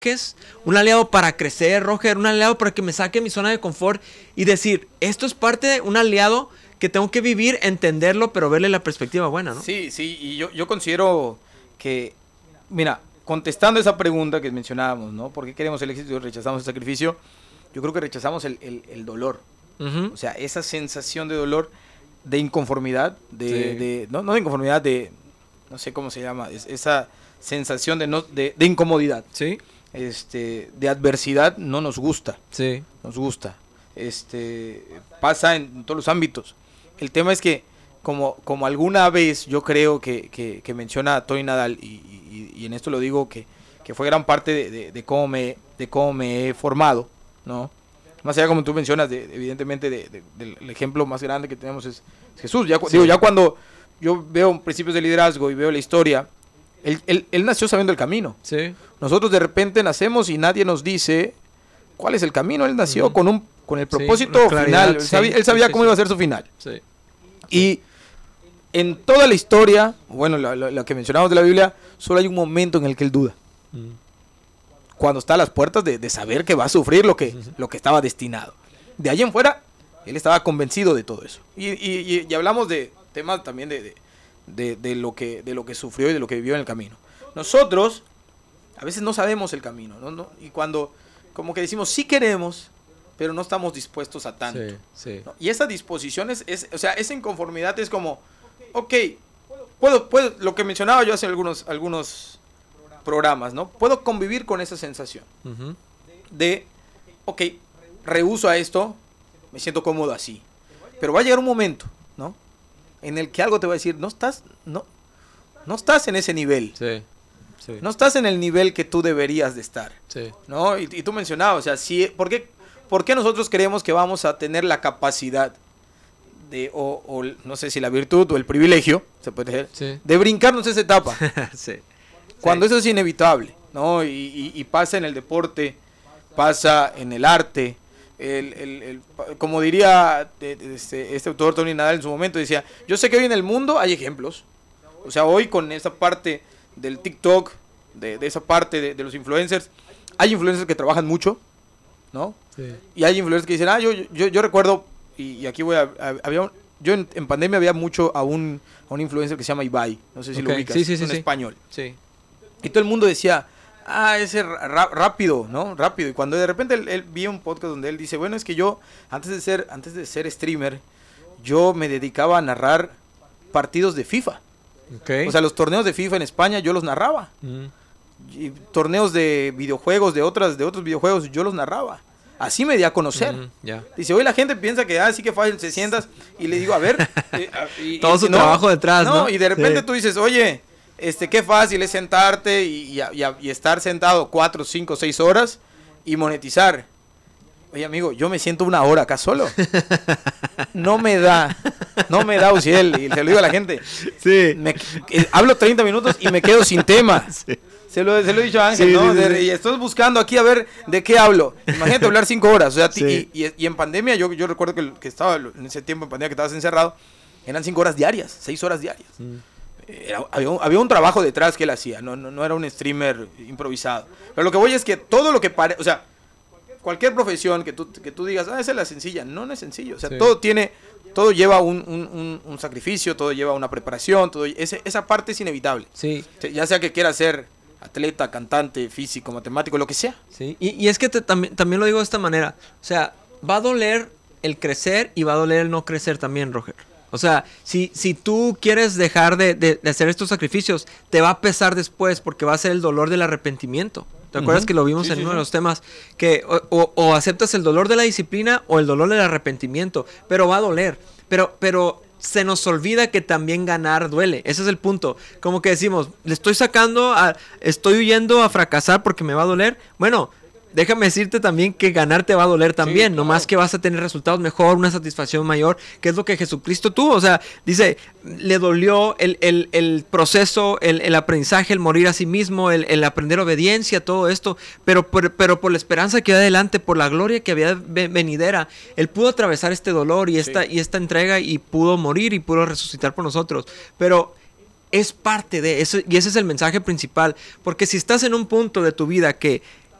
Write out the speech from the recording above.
es un aliado para crecer, Roger, un aliado para que me saque de mi zona de confort y decir, esto es parte de un aliado que tengo que vivir, entenderlo, pero verle la perspectiva buena, ¿no? Sí, y yo considero que, mira, contestando esa pregunta que mencionábamos, ¿no? ¿Por qué queremos el éxito y rechazamos el sacrificio? Yo creo que rechazamos el dolor. O sea, esa sensación de dolor, de inconformidad, no de inconformidad, no sé cómo se llama, esa sensación de incomodidad. Sí. De adversidad no nos gusta. Sí. Nos gusta. Pasa en todos los ámbitos. El tema es que, como alguna vez yo creo que menciona Tony Nadal, y en esto lo digo que fue gran parte de cómo me he formado, ¿no? Más allá, como tú mencionas, evidentemente del ejemplo más grande que tenemos es Jesús. Ya cuando yo veo principios de liderazgo y veo la historia, él nació sabiendo el camino. Sí. Nosotros de repente nacemos y nadie nos dice cuál es el camino. Él nació con el propósito final. Él sabía cómo iba a ser su final. Sí. Y en toda la historia, bueno, lo que mencionamos de la Biblia, solo hay un momento en el que él duda. Cuando está a las puertas de saber que va a sufrir lo que estaba destinado. De ahí en fuera, él estaba convencido de todo eso. Y hablamos de temas también de lo que sufrió y de lo que vivió en el camino. Nosotros a veces no sabemos el camino, ¿no? Y cuando como que decimos sí queremos, pero no estamos dispuestos a tanto. Sí. ¿No? Y esa disposición o sea, esa inconformidad es como, ok, puedo, lo que mencionaba yo hace algunos programas, ¿no? Puedo convivir con esa sensación de, ok, rehúso a esto, me siento cómodo así. Pero va a llegar un momento, ¿no? En el que algo te va a decir, no estás en ese nivel. Sí. No estás en el nivel que tú deberías de estar. Sí. ¿No? Y tú mencionabas, o sea, ¿por qué nosotros creemos que vamos a tener la capacidad o no sé si la virtud o el privilegio, se puede decir, de brincarnos esa etapa? Sí. Cuando eso es inevitable, ¿no? Y pasa en el deporte, pasa en el arte. Como diría este autor Tony Nadal en su momento, decía, yo sé que hoy en el mundo hay ejemplos. O sea, hoy con esa parte del TikTok, de esa parte de los influencers, hay influencers que trabajan mucho, ¿no? Sí. Y hay influencers que dicen, yo recuerdo, y aquí yo en pandemia había mucho a un influencer que se llama Ibai, no sé si lo ubicas, sí, en español. Sí. Y todo el mundo decía, ese rápido, ¿no? Rápido. Y cuando de repente él vi un podcast donde él dice, bueno, es que yo, antes de ser streamer, yo me dedicaba a narrar partidos de FIFA. Okay. O sea, los torneos de FIFA en España yo los narraba. Y torneos de videojuegos, de otros videojuegos, yo los narraba. Así me di a conocer. Dice, hoy la gente piensa que sí que fácil, te sientas y le digo, a ver. Todo su trabajo detrás, ¿no? Y de repente tú dices, oye, qué fácil es sentarte y estar sentado 4, 5, 6 horas y monetizar. Oye, amigo, yo me siento 1 hora acá solo. No me da, Uciel, y se lo digo a la gente. Sí. Hablo 30 minutos y me quedo sin tema. Sí. Se lo he dicho a Ángel, sí, ¿no? Sí. Y estoy buscando aquí a ver de qué hablo. Imagínate hablar 5 horas. O sea, y en pandemia, yo recuerdo que estaba en ese tiempo en pandemia que estabas encerrado, eran 5 horas diarias, 6 horas diarias. Había un trabajo detrás que él hacía, no era un streamer improvisado. Pero lo que voy es que todo lo que o sea, cualquier profesión que tú digas, esa es la sencilla, no es sencillo. O sea, todo lleva un sacrificio, todo lleva una preparación, esa parte es inevitable. Sí. Ya sea que quieras ser atleta, cantante, físico, matemático, lo que sea. Sí. Y es que también lo digo de esta manera. O sea, va a doler el crecer y va a doler el no crecer también, Roger. O sea, si tú quieres dejar de hacer estos sacrificios, te va a pesar después porque va a ser el dolor del arrepentimiento. ¿Te acuerdas que lo vimos en uno de los temas? Que o aceptas el dolor de la disciplina o el dolor del arrepentimiento, pero va a doler. Pero se nos olvida que también ganar duele. Ese es el punto. Como que decimos, estoy huyendo a fracasar porque me va a doler. Bueno, déjame decirte también que ganar te va a doler también, nomás que vas a tener resultados mejor, una satisfacción mayor, que es lo que Jesucristo tuvo. O sea, dice, le dolió el proceso, el aprendizaje, el morir a sí mismo, el aprender obediencia, todo esto, pero por la esperanza que había adelante, por la gloria que había venidera, él pudo atravesar este dolor y esta entrega y pudo morir y pudo resucitar por nosotros. Pero es parte de eso, y ese es el mensaje principal, porque si estás en un punto de tu vida que